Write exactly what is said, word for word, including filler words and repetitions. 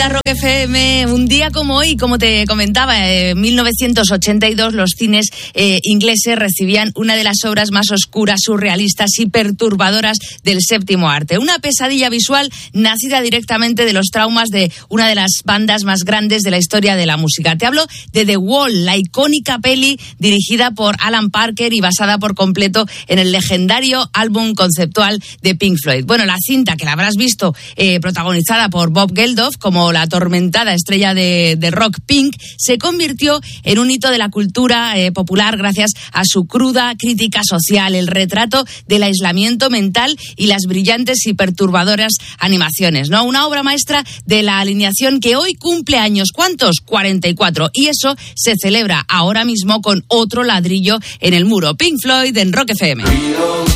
Rock F M, un día como hoy, como te comentaba, en mil novecientos ochenta y dos los cines eh, ingleses recibían una de las obras más oscuras, surrealistas y perturbadoras del séptimo arte. Una pesadilla visual nacida directamente de los traumas de una de las bandas más grandes de la historia de la música. Te hablo de The Wall, la icónica peli dirigida por Alan Parker y basada por completo en el legendario álbum conceptual de Pink Floyd. Bueno, la cinta, que la habrás visto, eh, protagonizada por Bob Geldof como la atormentada estrella de, de rock Pink, se convirtió en un hito de la cultura eh, popular gracias a su cruda crítica social, el retrato del aislamiento mental y las brillantes y perturbadoras animaciones, ¿no? Una obra maestra de la alineación que hoy cumple años. ¿Cuántos? cuarenta y cuatro. Y eso se celebra ahora mismo con otro ladrillo en el muro. Pink Floyd en Rock F M.